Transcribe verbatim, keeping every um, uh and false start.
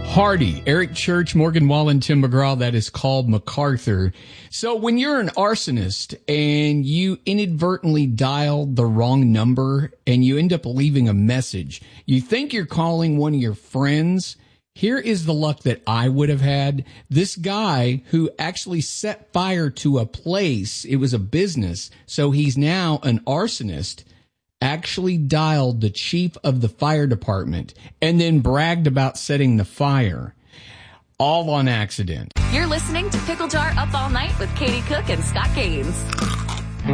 Hardy, Eric Church, Morgan Wallen, Tim McGraw. That is called MacArthur. So when you're an arsonist and you inadvertently dial the wrong number and you end up leaving a message, you think you're calling one of your friends. Here is the luck that I would have had. This guy who actually set fire to a place, it was a business, so he's now an arsonist, actually dialed the chief of the fire department and then bragged about setting the fire. All on accident. You're listening to Pickle Jar Up All Night with Katie Cook and Scott Gaines.